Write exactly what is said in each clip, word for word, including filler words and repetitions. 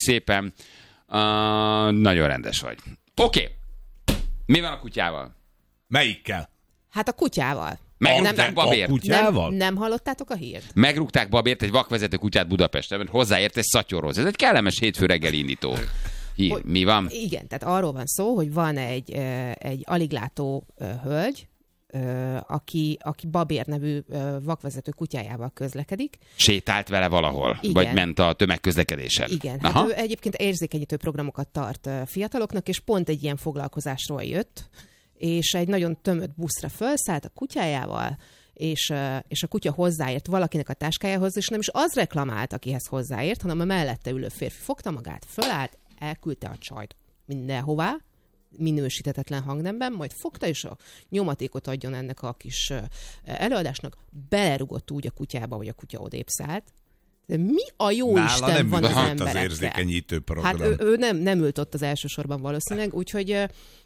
szépen. Uh, nagyon rendes vagy. Oké. Okay. Mi van a kutyával? Melyikkel? Hát a kutyával. Megrúgták Babért. A kutyával? Nem, nem hallottátok a hírt? Megrúgták Babért, egy vakvezető kutyát Budapesten, mert hozzáért egy szatyorhoz. Ez egy kellemes hétfő reggeli indító. Hí, hogy, mi van? Igen, tehát arról van szó, hogy van egy, egy aliglátó hölgy, aki, aki Babér nevű vakvezető kutyájával közlekedik. Sétált vele valahol? Igen. Vagy ment a tömegközlekedésen? Igen, hát ő egyébként érzékenyítő programokat tart fiataloknak, és pont egy ilyen foglalkozásról jött, és egy nagyon tömött buszra felszállt a kutyájával, és, és a kutya hozzáért valakinek a táskájához, és nem is az reklamált, akihez hozzáért, hanem a mellette ülő férfi fogta magát, fölállt, elküldte a csajt mindenhová, minősíthetetlen hangnemben, majd fogta, és a nyomatékot adjon ennek a kis előadásnak, belerugott úgy a kutyába, hogy a kutya odébb szállt. De mi a jó Nála Isten nem van az emberekkel? Az emberekkel? érzékenyítő program. Hát ő, ő nem, nem ült ott az elsősorban valószínűleg, úgyhogy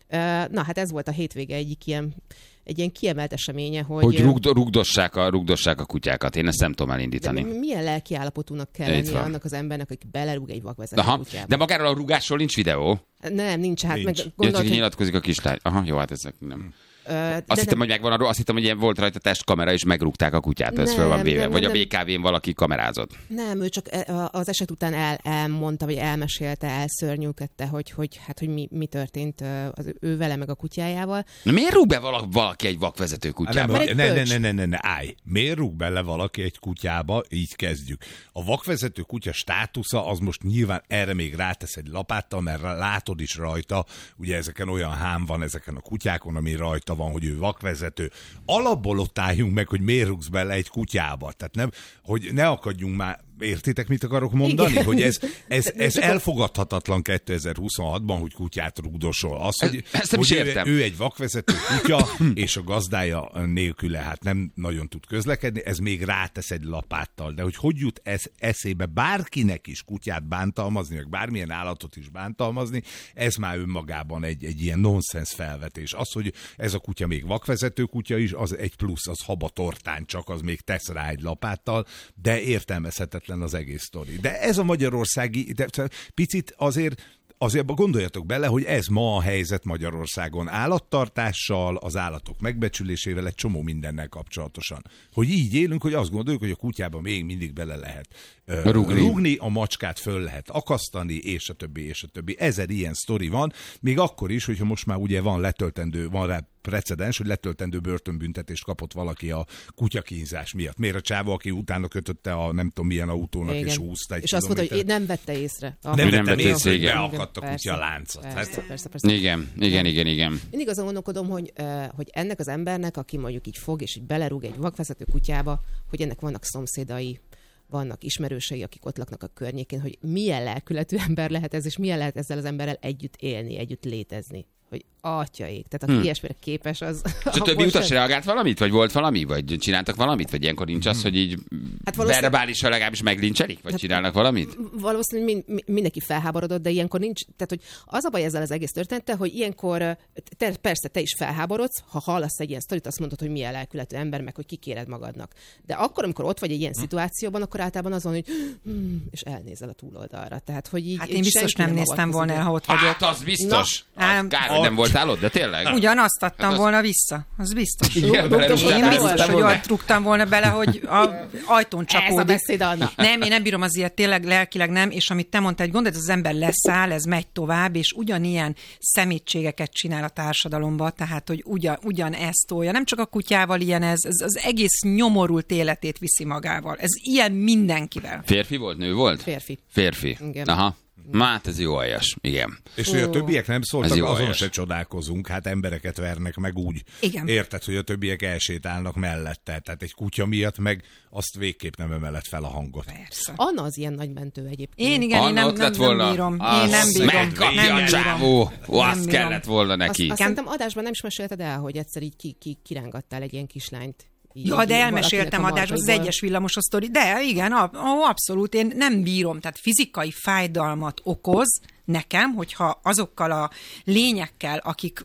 na hát ez volt a hétvége egyik ilyen, egy ilyen kiemelt eseménye, hogy... Hogy rugd, rugdossák, a, rugdossák a kutyákat. Én ezt nem tudom elindítani. De milyen lelki állapotúnak kell lennie annak az embernek, aki belerúg egy vakvezető kutyába. De magáról a rugásról nincs videó? Nem, nincs. Hát nincs. meg Gondolt, gondolt, ja, hogy... nyilatkozik a kislány. Aha, jó, hát ezek nem... Ö, azt hittem, nem... hogy megvan arról, azt hittem, hogy ilyen volt rajta testkamera, és megrúgták a kutyát, ez nem, föl van véve. nem, Vagy nem, a bé ká vén valaki kamerázott. Nem, ő csak az eset után el, elmondta, vagy elmesélte, elszörnyűködte, hogy, hogy, hát, hogy mi, mi történt az ő, ő vele meg a kutyájával. Na, miért rúg be valaki egy vakvezető kutyába? Nem, ne, ne, ne, ne, ne, ne, állj. Miért rúg bele valaki egy kutyába? Így kezdjük. A vakvezető kutya státusza az most nyilván erre még rátesz egy lapáttal, mert látod is rajta, ugye ezeken olyan hám van ezeken a kutyákon, ami rajta van, hogy ő vakvezető. Vezető. Alapból ott álljunk meg, hogy miért rúgsz bele egy kutyába. Tehát nem, hogy ne akadjunk már, értitek, mit akarok mondani? Igen. Hogy ez, ez, ez elfogadhatatlan kétezer-huszonhatban, hogy kutyát rugdosol. Az, hogy, ezt nem hogy is ő, értem. ő egy vakvezető kutya, és a gazdája nélküle hát nem nagyon tud közlekedni, ez még rátesz egy lapáttal. De hogy hogy jut ez eszébe bárkinek is kutyát bántalmazni, meg bármilyen állatot is bántalmazni, ez már önmagában egy, egy ilyen nonsens felvetés. Az, hogy ez a kutya még vakvezető kutya is, az egy plusz, az haba tortán, csak az még tesz rá egy lapáttal, de értelmezhetetlen az egész sztori. De ez a magyarországi, de picit azért, azért gondoljatok bele, hogy ez ma a helyzet Magyarországon állattartással, az állatok megbecsülésével, egy csomó mindennel kapcsolatosan. Hogy így élünk, hogy azt gondoljuk, hogy a kutyába még mindig bele lehet uh, rugni. rugni, a macskát föl lehet akasztani, és a többi, és a többi. Ezer ilyen sztori van, még akkor is, hogyha most már ugye van letöltendő, van rá precedens, hogy letöltendő börtönbüntetést kapott valaki a kutyakínzás miatt. Miért a csávó, aki utána kötötte a nem tudom milyen autónak, igen. és húzta egy és azt mondta, hogy nem vette észre. Nem, nem vettem észre, hogy beakadt a kutya láncot. Persze, persze, persze, persze. Igen, igen, igen, igen. Mindig azon gondolkodom, hogy, hogy ennek az embernek, aki mondjuk így fog, és így belerúg egy vakvezető kutyába, hogy ennek vannak szomszédai, vannak ismerősei, akik ott laknak a környékén, hogy milyen lelkületű ember lehet ez, és milyen lehet ezzel az emberrel együtt élni, együtt létezni. Hogy atyaik, tehát aki hmm. ilyesmire képes, az... És a többi utas reagált valamit? Vagy volt valami? Vagy csináltak valamit? Vagy ilyenkor nincs az, hogy így hát valószínűleg... verbálisan legalábbis meglincselik? Vagy hát csinálnak valamit? Valószínűleg mind, mindenki felháborodott, de ilyenkor nincs... Tehát, hogy az a baj ezzel az egész történettel, hogy ilyenkor te, persze te is felháborodsz, ha hallasz egy ilyen sztorit, azt mondod, hogy milyen lelkületű ember, meg hogy kikéred magadnak. De akkor, amikor ott vagy egy ilyen szituációban, akkor általában azon, hogy hmm, és elnézel a túloldalra. Tehát, hogy így, hát én biztos nem, nem néztem volna el, ha ott vagyok. Hát az biztos. Na, az kár, hogy nem voltál ott, de tényleg? Ugyanazt adtam hát az... volna vissza, az biztos. Igen, én biztos, hogy ott rúgtam volna bele, hogy a ajtón csapódik. Ez a beszéd, Anna. Nem, én nem bírom az ilyet, tényleg lelkileg nem, és amit te mondtál, hogy gondolod, az ember leszáll, ez megy tovább, és ugyanilyen szemétségeket csinál a társadalomba, tehát, hogy ugyan, ugyan ezt tolja. Nem csak a kutyával ilyen ez, ez az egész nyomorult életét viszi magával. Ez ilyen mindenkivel. Férfi volt, nő volt? Férfi. Férfi. Igen. Aha. Hát ez jó aljas, igen. És hogy a többiek nem szóltak, azon aljas. se csodálkozunk, hát embereket vernek meg úgy. Igen. Érted, hogy a többiek elsétálnak mellette, tehát egy kutya miatt meg azt végképp nem emeled fel a hangot. Persze. Anna az ilyen nagymentő egyébként. Én igen, én nem, nem, nem bírom. Én nem bírom. Megkapja a csávó. Ó, azt kellett volna neki. Azt, azt szerintem adásban nem is mesélted el, hogy egyszer így ki, ki, kirángattál egy ilyen kislányt. Így, ja, de elmeséltem adásban az egyes villamos a sztori. De igen, abszolút, én nem bírom. Tehát fizikai fájdalmat okoz nekem, hogyha azokkal a lényekkel, akik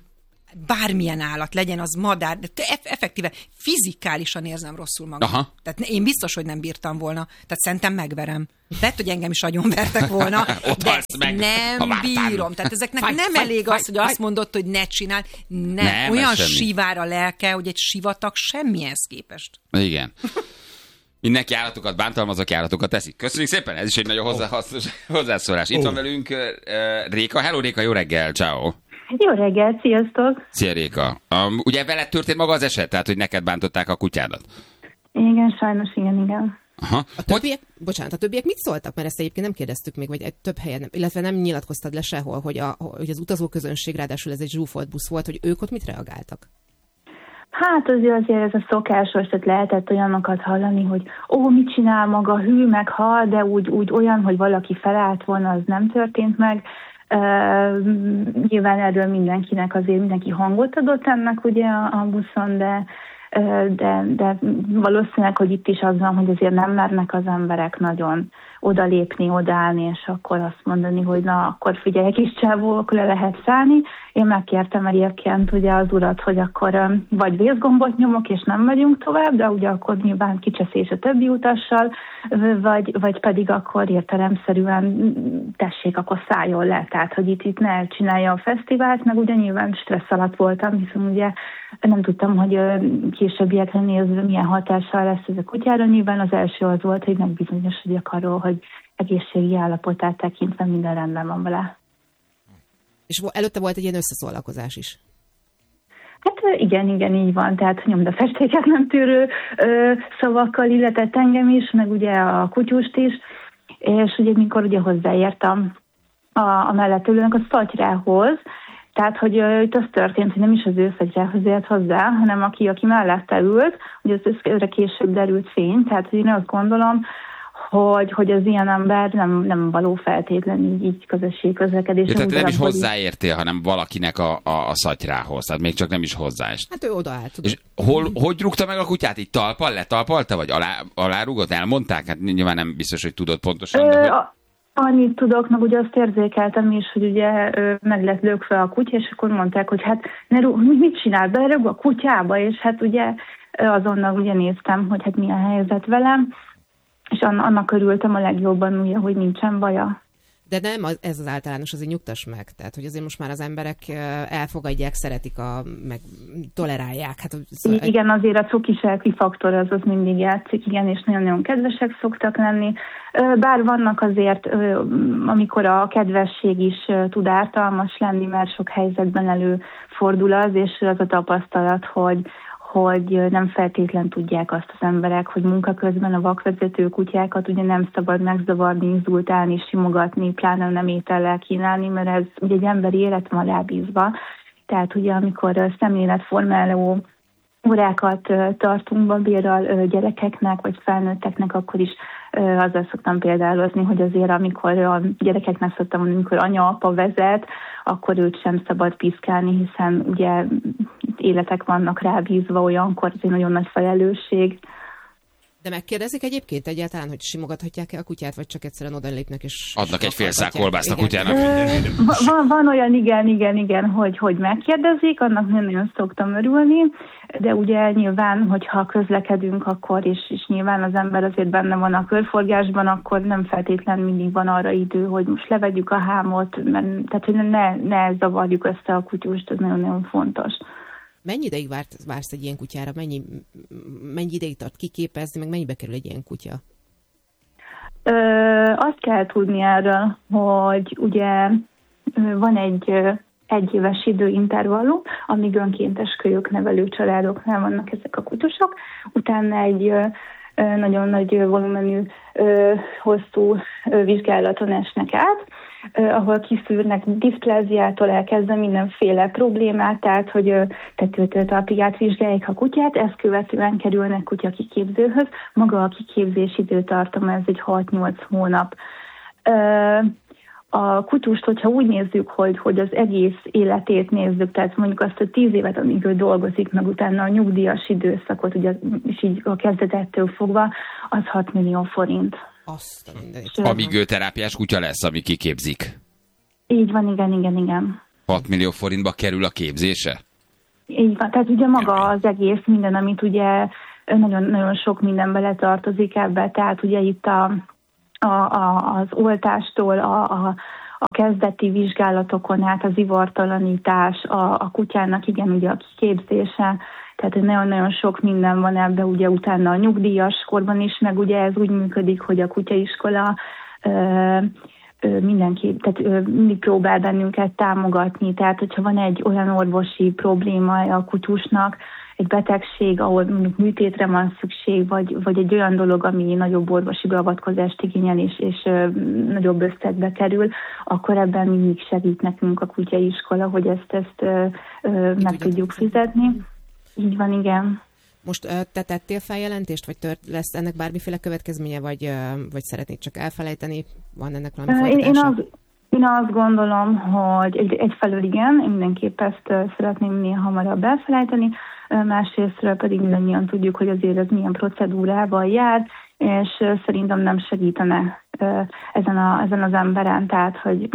bármilyen állat, legyen az madár, de effektíve fizikálisan érzem rosszul magam. Aha. Tehát én biztos, hogy nem bírtam volna. Tehát szerintem megverem. Lehet, hogy engem is agyonvertek volna, de meg, nem bírom. Tehát ezeknek faj, nem faj, elég faj, az, hogy faj. Azt mondod, hogy ne csináld. Nem. nem Olyan sivár a lelke, hogy egy sivatag semmihez képest. Igen. Mindenki állatokat bántalmazok, állatokat teszik. Köszönjük szépen, ez is egy nagyon hozzá, hozzászólás. Itt oh. van velünk uh, Réka. Hello Réka, jó reggel, ciao. Jó reggel, sziasztok! Szia Réka. Um, ugye veled történt maga az eset, tehát hogy neked bántották a kutyádat? Igen, sajnos igen, igen. Aha. A többiek, bocsánat, a többiek mit szóltak? Mert ezt egyébként nem kérdeztük még, vagy egy több helyen, nem, illetve nem nyilatkoztad le sehol, hogy, a, hogy az utazóközönség, ráadásul ez egy zsúfolt busz volt, hogy ők ott mit reagáltak? Hát azért, azért ez a szokásos, tehát lehetett olyanokat hallani, hogy ó, mit csinál maga, hű, meg hal, de úgy, úgy olyan, hogy valaki felállt volna, az nem történt meg. Uh, nyilván erről mindenkinek azért mindenki hangot adott ennek ugye a, a buszon, de, uh, de, de valószínűleg, hogy itt is az van, hogy azért nem mernek az emberek nagyon odalépni, odaállni, és akkor azt mondani, hogy na, akkor figyelj, kis csávó, akkor le lehet szállni. Én megkértem egyébként ugye az urat, hogy akkor um, vagy vészgombot nyomok, és nem megyünk tovább, de ugye akkor nyilván kicseszés a többi utassal, vagy, vagy pedig akkor értelemszerűen tessék, akkor szálljon le. Tehát, hogy itt, itt ne csinálja a fesztivált, meg ugye nyilván stressz alatt voltam, hiszen ugye nem tudtam, hogy későbbiekre nézve milyen hatással lesz ez a kutyára. Nyilván az első az volt, hogy megbizonyosodjak arról, hogy egészségi állapotát tekintve minden rendben van vele. És előtte volt egy ilyen összeszólalkozás is. Hát igen, igen, így van. Tehát nyomdafestéket nem tűrő ö, szavakkal illetett engem is, meg ugye a kutyust is. És ugye mikor ugye hozzáértem a, a mellett ülőnek a szatyrához, tehát, hogy uh, itt az történt, hogy nem is az ő szatyrához ért hozzá, hanem aki, aki mellette ült, ugye az összre később derült fény, tehát hogy én azt gondolom, hogy, hogy az ilyen ember nem, nem való feltétlenül így, így közösség közlekedés. Ja, tehát nem is hozzáértél, hanem valakinek a, a, a szatyrához, tehát még csak nem is hozzáest. Hát ő odaállt. És hol, hogy rúgta meg a kutyát? Így talpal, letalpalta, vagy alá, alárúgott? Elmondták? Hát nyilván nem biztos, hogy tudod pontosan. Ö, de hogy... a, annyit tudok, meg ugye azt érzékeltem is, hogy ugye meg lett lökve a kutya, és akkor mondták, hogy hát ne rúg, mit csinál, berög a kutyába, és hát ugye azonnal ugye néztem, hogy hát milyen helyzet velem, és annak örültem a legjobban, ugye, hogy nincsen baja. De nem, ez az általános, azért nyugtass meg. Tehát, hogy azért most már az emberek elfogadják, szeretik, a, meg tolerálják. Hát, szóval... Igen, azért a cukiselki faktor az, az mindig játszik, igen, és nagyon-nagyon kedvesek szoktak lenni. Bár vannak azért, amikor a kedvesség is tud ártalmas lenni, mert sok helyzetben előfordul az, és az a tapasztalat, hogy hogy nem feltétlen tudják azt az emberek, hogy munka közben a vakvezető kutyákat ugye nem szabad megzavarni, inzultálni, simogatni, pláne nem étellel kínálni, mert ez ugye egy emberi élet van rábízva. Tehát ugye amikor szemléletformáló órákat tartunk babérral gyerekeknek, vagy felnőtteknek, akkor is azzal szoktam példálozni, hogy azért amikor a gyerekeknek szoktam mondani, amikor anya-apa vezet, akkor őt sem szabad piszkálni, hiszen ugye életek vannak rábízva, olyankor ez egy nagyon nagy felelősség. De megkérdezik egyébként egyáltalán, hogy simogathatják-e a kutyát, vagy csak egyszerűen odalépnek és... Adnak egy fél szál kolbászt a kutyának. Van, van olyan, igen, igen, igen, hogy, hogy megkérdezik, annak nagyon szoktam örülni, de ugye nyilván, hogyha közlekedünk, akkor is, és nyilván az ember azért benne van a körforgásban, akkor nem feltétlenül mindig van arra idő, hogy most levegyük a hámot, mert, tehát hogy ne, ne zavarjuk össze a kutyust, ez nagyon-nagyon fontos. Mennyi ideig vársz, vársz egy ilyen kutyára? Mennyi, mennyi ideig tart kiképezni, meg mennyibe kerül egy ilyen kutya? Ö, azt kell tudni erről, hogy ugye van egy egyéves időintervallum, amíg önkéntes kölyök nevelő családoknál vannak ezek a kutyusok, utána egy nagyon nagy volumenű, hosszú vizsgálaton esnek át, ahol kiszűrnek diszpláziától elkezdve mindenféle problémát, tehát hogy tetőtől talpig átvizsgálják a kutyát, ezt követően kerülnek kutya kiképzőhöz. Maga a kiképzés időtartama, ez egy hat-nyolc hónap. A kutyust, hogyha úgy nézzük, hogy, hogy az egész életét nézzük, tehát mondjuk azt a tíz évet, amíg ő dolgozik, meg utána a nyugdíjas időszakot, ugye, és így a kezdetettől fogva, az hat millió forint. Azt a mindenit. Amíg ő terápiás kutya lesz, ami kiképzik. Így van, igen, igen, igen. hat millió forintba kerül a képzése? Így van, tehát ugye maga az egész minden, amit ugye nagyon-nagyon sok minden bele tartozik ebbe, tehát ugye itt a, a, a, az oltástól, a, a, a kezdeti vizsgálatokon át az ivartalanítás, a, a kutyának igen ugye a kiképzése, tehát nagyon-nagyon sok minden van ebbe, ugye utána a nyugdíjas korban is, meg ugye ez úgy működik, hogy a kutyaiskola ö, ö, mindenki, tehát ö, mindig próbál bennünket támogatni, tehát hogyha van egy olyan orvosi probléma a kutyusnak, egy betegség, ahol mondjuk műtétre van szükség, vagy, vagy egy olyan dolog, ami nagyobb orvosi beavatkozást igényel, és, és ö, nagyobb összegbe kerül, akkor ebben mindig segít nekünk a kutyaiskola, hogy ezt, ezt ö, ö, meg tudjuk fizetni. Így van, igen. Most ö, te tettél feljelentést, vagy tört, lesz ennek bármiféle következménye, vagy, ö, vagy szeretnéd csak elfelejteni? Van ennek valami folytatása? Én, én, az, én azt gondolom, hogy egy, egyfelől igen, én mindenképp ezt ö, szeretném minél hamarabb elfelejteni, ö, másrésztről pedig mindannyian tudjuk, hogy azért ez milyen procedúrával jár, és ö, szerintem nem segítene ö, ezen, a, ezen az emberen, tehát, hogy...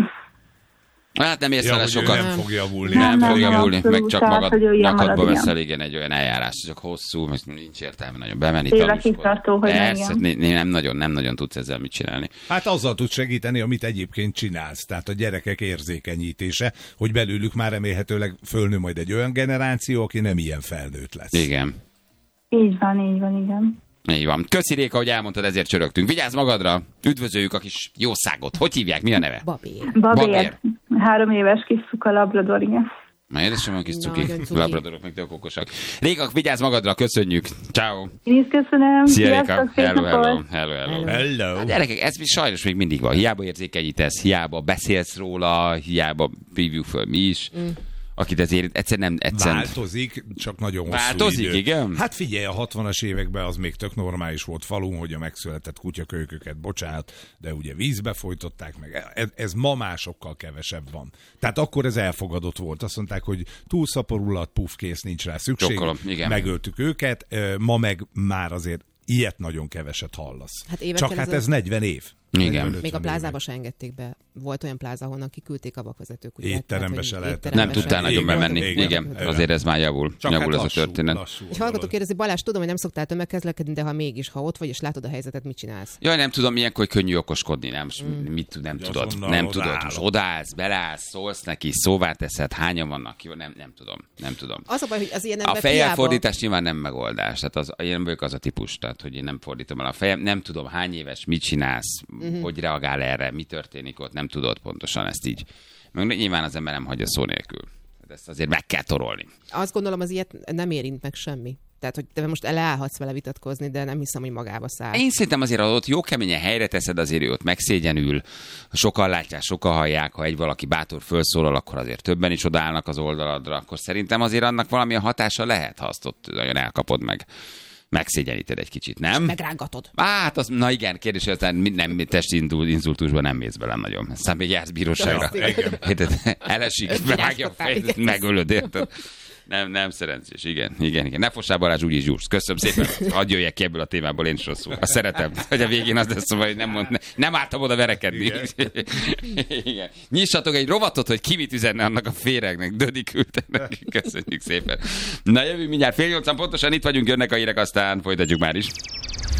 Hát nem érsz Ja, vele hogy ő sokat. nem fog javulni. Nem, Nem, nem fog nem, javulni, abszolút, meg csak tehát, magad hogy ő ilyen nyakadba marad, veszel, igen, egy olyan eljárás, csak hosszú, most nincs értelme nagyon bemenni. Évekig tartó, hogy Persze, menjen. né- nem nagyon, nem nagyon tudsz ezzel mit csinálni. Hát azzal tud segíteni, amit egyébként csinálsz, tehát a gyerekek érzékenyítése, hogy belőlük már remélhetőleg fölnő majd egy olyan generáció, aki nem ilyen felnőtt lesz. Igen. Így van, így van, igen. Így van. Köszi Réka, hogy elmondtad, ezért csörögtünk. Vigyázz magadra, üdvözöljük a kis jószágot. Hogy hívják, mi a neve? Babér. Babér. Babér. Három éves kis szuka labrador, igen. Na édesem, a kis cuki, Nagyon cuki. labradorok meg tök okosak. Réka, vigyázz magadra, köszönjük. Ciao. Én is köszönöm. Szia Sziasztok, Réka. szép Hello, napot. hello, hello, hello. Hello! A gyerekek, ez mi sajnos még mindig van. Hiába érzékenyítesz, hiába beszélsz róla, hiába hívjuk föl mi is. Mm. Akit ezért egyszer nem... Egyszer... Változik, csak nagyon hosszú Változik, idő. igen? Hát figyelj, a hatvanas években az még tök normális volt falun, hogy a megszületett kutyakölyköket, bocsánat, de ugye vízbe folytották meg. Ez, ez ma másokkal kevesebb van. Tehát akkor ez elfogadott volt. Azt mondták, hogy túl szaporulat, puf, kész, nincs rá szükség. Csokkolom, igen. Megöltük őket. Ma meg már azért ilyet nagyon keveset hallasz. Hát évekkel csak hát ezelőtt- ez negyven év. Igen. negyven-ötven Még a év. plázába se engedték be. Volt olyan pláza, ahonnan kiküldték a vakvezető kutyát. Étterembe tehát, se hogy lehetett. Nem étterembe tudtál se. nagyon Igen, bemenni. igen, Igen, igen. azért ez már javul. Csak javul hát ez a lassú, történet. lassú Egy hallgató kérdezi, Balázs, tudom, hogy nem szoktál tömegközlekedni, de ha mégis, ha ott vagy és látod a helyzetet, mit csinálsz? Jaj, nem tudom, ilyenkor hogy könnyű okoskodni, nem, mm. mit tud, nem Ja, tudod, azonnal nem tudod, odaállok. most odaállsz, belállsz, szólsz neki, szóvá teszed, hányan vannak, jó, nem, nem tudom, nem tudom. Az a baj, hogy az ilyen A ember fejjel hiába... fordítás nyilván nem megoldás, tehát az, én nem vagyok az a típus, tehát hogy én nem fordítom el a fejem, nem tudom hány éves, mit csinálsz, uh-huh. hogy reagál erre, mi történik ott, nem tudod pontosan ezt így. Meg nyilván az ember nem hagyja szó nélkül. Ezt azért meg kell torolni. Azt gondolom, az ilyet nem érint meg semmi. Tehát, hogy te most leállhatsz vele vitatkozni, de nem hiszem, hogy magába száll. Én szerintem azért, ha ott jó keményen helyre teszed, azért ő ott megszégyenül. Sokan látják, sokan hallják, ha egy valaki bátor felszólal, akkor azért többen is odaállnak az oldaladra, akkor szerintem azért annak valamilyen hatása lehet, ha azt ott nagyon elkapod meg. Megszégyeníted egy kicsit, nem? Megrángatod. Hát, az, na igen, kérdés, hogy nem testi inzultusban nem mész bele nagyon. Aztán még jársz bíróságra. Érted? Elesik, bevágja a fejed, megölöd, érted? Nem, nem szerencsés, igen, igen, igen. Ne fossál Balázs, úgyis gyúrsz. Köszönöm szépen. Hadd jöjjek ki ebből a témából, én is rosszul. Azt szeretem, hogy a végén az lesz, szóval, hogy nem, mond, nem álltam oda verekedni. Igen. Igen. Nyissatok egy rovatot, hogy ki mit üzenne annak a féregnek. Dödi küldte nekünk. Köszönjük szépen. Na jövünk mindjárt fél nyolcan, pontosan itt vagyunk, jönnek a hírek, aztán folytatjuk már is.